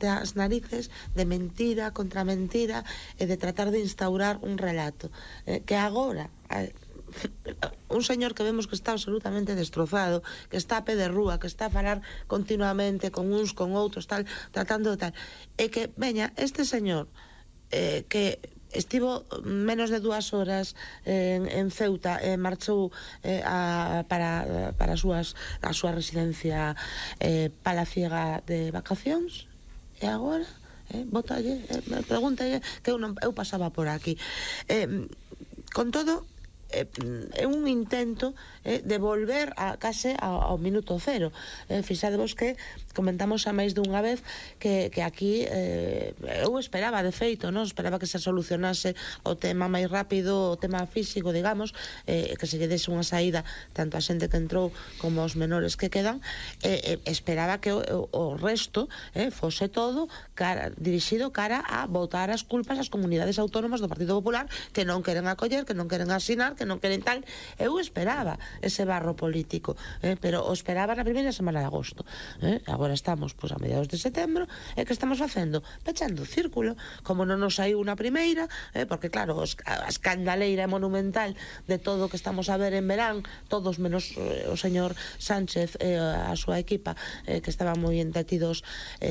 ate as narices de mentira contra mentira e de tratar de instaurar un relato que agora un señor que vemos que está absolutamente destrozado, que está a pé de rúa, que está a falar continuamente con uns, con outros, tal, tratando de tal, e que veña este señor que estivo menos de 2 horas en Ceuta e marchou para a súa residencia palaciega de vacacións, e agora botalle, pregúntalle que eu pasaba por aquí. Con todo, é un intento de volver case ao minuto cero. Fixadevos que comentamos a máis dunha vez que aquí eu esperaba, de feito, non esperaba que se solucionase o tema máis rápido, o tema físico, digamos, que se lle dese unha saída tanto a xente que entrou como aos menores que quedan. Esperaba que o resto fose todo dirixido cara a botar as culpas ás comunidades autónomas do Partido Popular que non queren acoller, que non queren asinar, que non queren tal. Eu esperaba ese barro político, pero o esperaba na primeira semana de agosto. Agora estamos a mediados de setembro, e que estamos facendo? Pechando o círculo, como non nos saiu na primeira, porque claro, a escandaleira monumental de todo o que estamos a ver en verán, todos menos o señor Sánchez e a súa equipa, que estaban moi entretidos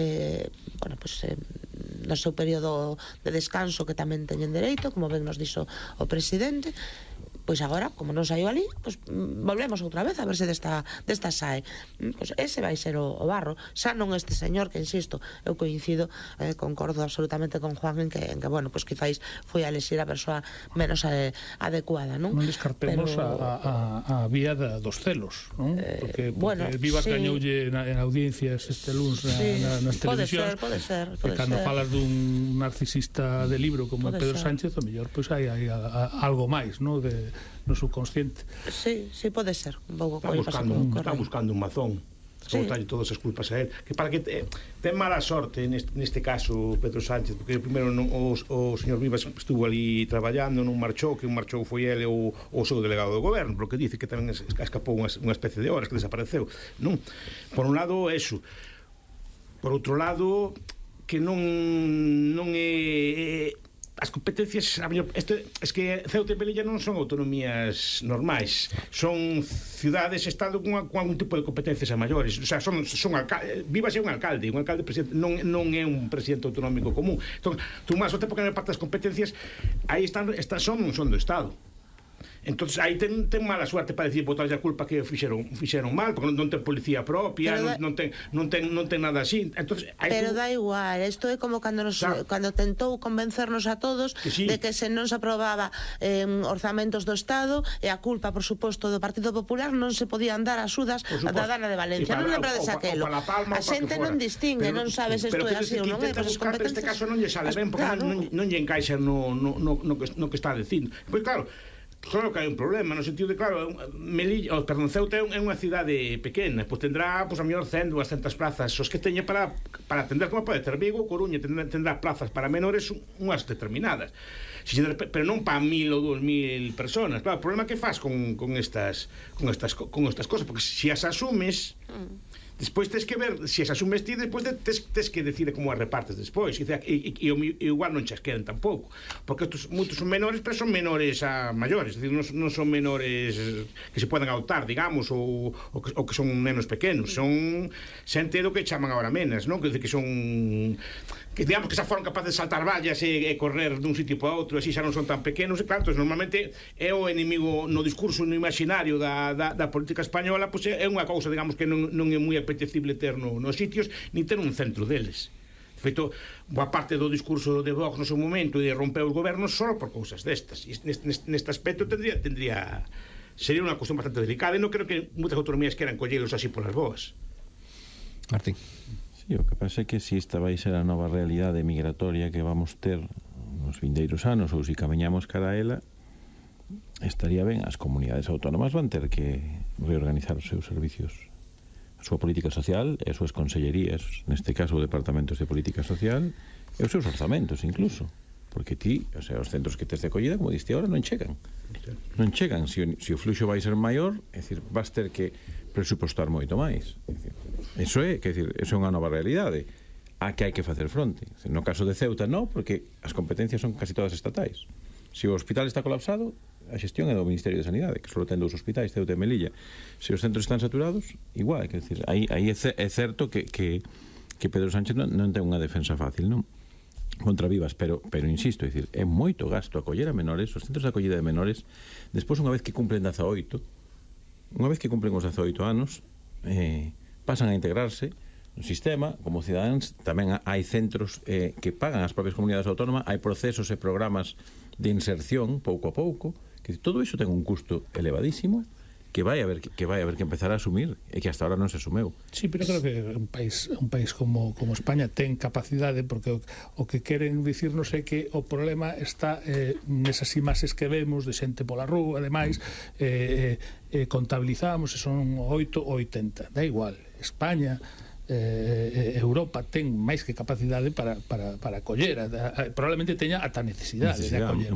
no seu período de descanso, que tamén teñen dereito, como ben nos dixo o presidente. Pois agora, como non saiu ali, pois volvemos outra vez a ver se desta sae. Pois ese vai ser o barro. Xa non este señor, que insisto, eu coincido, concordo absolutamente con Juan en que bueno, pois quizáis foi a elexir a persoa menos adecuada, non? Non descartemos a vía dos celos, non? Porque Vivas gañoulle en audiencias este luns nas televisións. Pode ser. Cando falas dun narcisista de libro como Pedro Sánchez, o mellor pois hai algo máis, non? No subconsciente. Sí, pode ser. Está buscando un mazón. Botalle todas as culpas a él, que para que ten mala sorte neste caso Pedro Sánchez, porque primeiro o señor Vivas estuvo ali traballando, non marchou, que un marchou foi ele o seu delegado do goberno, porque dice que tamén escapou unha especie de horas, que desapareceu, non? Por un lado, eso. Por outro lado, que non é as competencias, es que Ceuta e Melilla non son autonomías normais, son ciudades, estado con algún tipo de competencias a maiores, o sea, son Vivas é un alcalde presidente, non é un presidente autonómico común. Entón, tú máis o tempo que non parte das competencias, aí son do Estado. Entonces aí ten mala suerte para decir botarlle a culpa que fixeron mal, porque non ten policía propia, non ten nada así. Entonces, pero da igual, isto é como cando tentou convencernos a todos de que se non se aprobaba orzamentos do Estado, e a culpa, por suposto, do Partido Popular, non se podían dar axudas da Dana de Valencia. Non lembrades aquelo. A xente non distingue, non sabes isto é así ou non é, pero neste caso non lle sale ben, porque non lle encaixa no que está dicindo. Pois claro que hai un problema, no sentido de, claro, Ceuta é unha cidade pequena, pois tendrá, a mellor 100, 200 plazas, os que teña para atender, como pode ter Vigo, Coruña, tendrá plazas para menores unhas determinadas, pero non para 1000 ou 2000 personas. Claro, o problema que faz con estas cosas, porque se as asumes, despois tens que ver se as asumes ti, despois tens que decide como as repartes despois, e igual non chas queden tampouco, porque moitos son menores, pero son menores a maiores, é dicir, non son menores que se poden adoptar, digamos, ou que son nenos pequenos, son xente do que chaman agora menas, non? Que son, que digamos que xa foron capaces de saltar vallas e correr dun sitio para outro, así xa non son tan pequenos, e claro, normalmente é o enemigo no discurso, no imaginario da política española, pois é unha cousa, digamos, que non é moi apetecible ter nos sitios, ni ter un centro deles. De feito, boa parte do discurso de Vox no seu momento e de romper os gobernos só por cousas destas, e neste aspecto sería unha cuestión bastante delicada, e non creo que moitas autonomías queran collelos así polas boas. Martín. Sí, o que pasa é que se esta vai ser a nova realidade migratoria que vamos ter nos vindeiros anos, ou se camiñamos cara a ela, estaría ben, as comunidades autónomas van ter que reorganizar os seus servicios, a súa política social e as súas consellerías, neste caso departamentos de política social, e os seus orzamentos incluso, porque os centros que tes de acollida, como diste agora, non chegan, se o fluxo vai ser maior, é dicir, vas ter que presupostar moito máis. Eso é unha nova realidade. a que hai que facer fronte. No caso de Ceuta, non, porque as competencias son casi todas estatais. Se o hospital está colapsado, a xestión é do Ministerio de Sanidade, que só ten 2 hospitais, Ceuta e Melilla. Se os centros están saturados, igual, quer decir, aí é certo que Pedro Sánchez non ten unha defensa fácil, non? Contra Vivas, pero insisto, é dicir, é moito gasto acoller a menores, os centros de acollida de menores, despois unha vez que cumplen 18, unha vez que cumplen os 18 anos, pasan a integrarse no sistema, como cidadáns. Tamén hai centros que pagan as propias comunidades autónomas, hai procesos e programas de inserción pouco a pouco, que todo iso ten un custo elevadísimo que vai haber que empezar a asumir e que hasta ahora non se asumeu. Sí, pero creo que un país como España ten capacidade, porque o que queren dicirnos é que o problema está nesas imaxes que vemos de xente pola rúa, ademais contabilizamos e son 8 ou 80, da igual. España, Europa ten máis que capacidade para acoller, probablemente teña ata necesidade de acoller.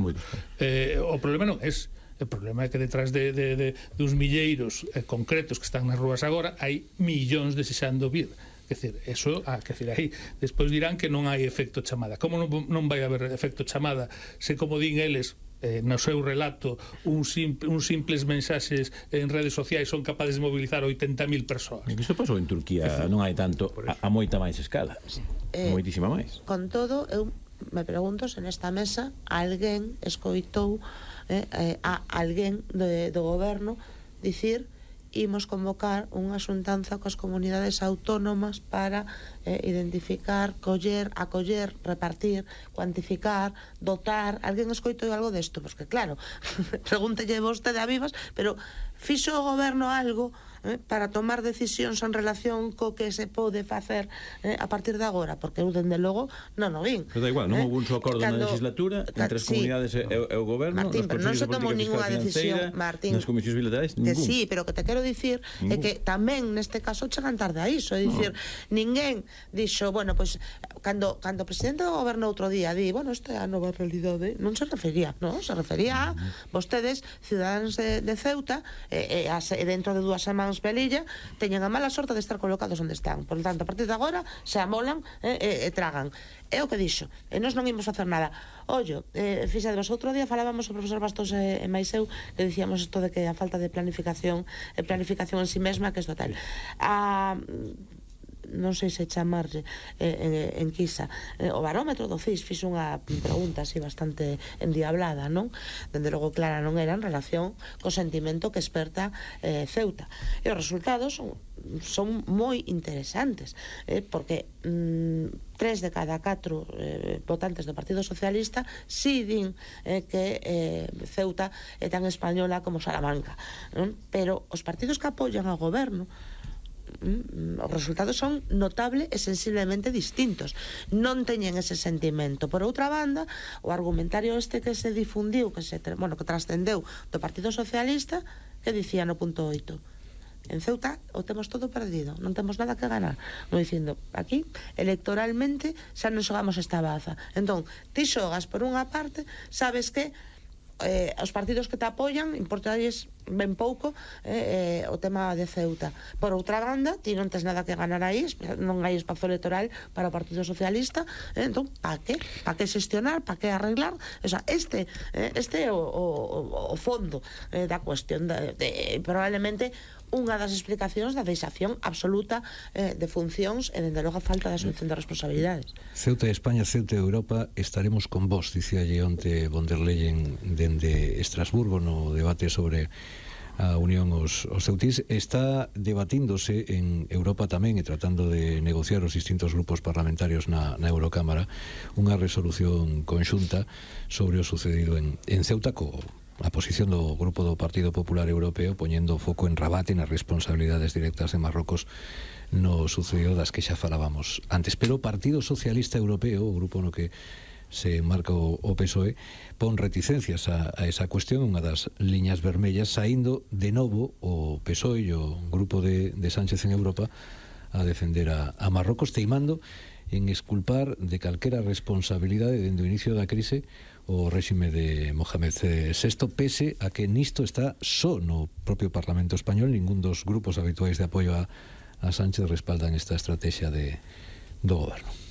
O problema non é ese. O problema é que detrás dos milleiros concretos que están nas rúas agora hai millóns desexando vir. Quer dizer, eso, aí despois dirán que non hai efecto chamada. Como non vai haber efecto chamada se, como din eles, no seu relato, uns simples mensaxes en redes sociais son capaces de mobilizar 80.000 persoas? Isto pasou en Turquía, non hai tanto, a moita máis escala, moitísima máis. Con todo, eu me pregunto se nesta mesa alguén escoitou a alguén do goberno dicir: imos convocar unha xuntanza coas comunidades autónomas para identificar, acoller, repartir, cuantificar, dotar. Alguén escoitou algo desto? Porque claro, pregúntelle vostede a Vivas, pero fixo o goberno algo para tomar decisións en relación co que se pode facer a partir de agora? Porque eu, dende logo, non o vin. Pero da igual, non houve un só acordo na legislatura entre as comunidades e o goberno, Martín, pero non se tomou ninguna decisión, Martín, nas comisións bilaterais, ningún. Que sí, pero que te quero dicir é que tamén neste caso chegan tarde a iso, é dicir, ninguén dixo, bueno, pois cando o presidente do goberno outro día di, bueno, isto é a nova realidade, non se refería, non? Se refería a vostedes, cidadáns de Ceuta, e dentro de 2 semanas Melilla, teñen a mala sorte de estar colocados onde están. Por lo tanto, a partir de agora se amolan e tragan. É o que dixo, e nós non imos facer nada. Ollo, fixadevos, outro día falábamos o profesor Bastos e máis eu, que dicíamos isto de que a falta de planificación en si mesma, que é total. Non sei se chamarlle en Quisa, o barómetro do CIS fixo unha pregunta así bastante endiablada, non? Dende logo clara non era en relación co sentimento que esperta Ceuta, e os resultados son moi interesantes, porque 3 de cada 4 votantes do Partido Socialista si din que Ceuta é tan española como Salamanca, non? Pero os partidos que apoian ao goberno, os resultados son notable e sensiblemente distintos, non teñen ese sentimento. Por outra banda, o argumentario este que se difundiu, que trascendeu do Partido Socialista, que dicía no punto 8: en Ceuta o temos todo perdido, non temos nada que ganar, non dicindo, aquí electoralmente xa non xogamos esta baza. Entón, ti xogas por unha parte, sabes que os partidos que te apoian importarles ben pouco o tema de Ceuta. Por outra banda, ti non tes nada que ganar aí, non hai espazo electoral para o Partido Socialista, entón, pa que xestionar, pa que arreglar? O sea, este é o fondo da cuestión, probablemente unha das explicacións da deixación absoluta de funcións e, dende logo, a falta de asunción de responsabilidades. Ceuta e España, Ceuta e Europa, estaremos con vos, dicíalle onte von der Leyen dende Estrasburgo no debate sobre a unión aos ceutís. Está debatíndose en Europa tamén e tratando de negociar os distintos grupos parlamentarios na Eurocámara unha resolución conxunta sobre o sucedido en Ceuta, a posición do Grupo do Partido Popular Europeo poñendo o foco en Rabat e nas responsabilidades directas de Marrocos no sucedido das que xa falábamos antes. Pero o Partido Socialista Europeo, o grupo no que se marca o PSOE, pon reticencias a esa cuestión, unha das liñas vermellas, saindo de novo o PSOE e o grupo de Sánchez en Europa a defender a Marrocos, teimando en exculpar de calquera responsabilidade dende o inicio da crise o réxime de Mohamed VI, pese a que nisto está só no propio Parlamento Español. Ningún dos grupos habituais de apoio a Sánchez respaldan esta estrategia do goberno.